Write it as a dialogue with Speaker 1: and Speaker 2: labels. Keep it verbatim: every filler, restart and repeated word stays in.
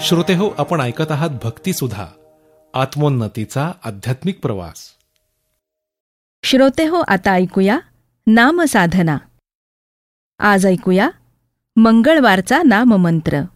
Speaker 1: श्रोतेहो, आपण ऐकत आहात भक्तिसुधा, आत्मोन्नतीचा आध्यात्मिक प्रवास.
Speaker 2: श्रोतेहो, आता ऐकूया नामसाधना. आज ऐकूया मंगळवारचा नाममंत्र.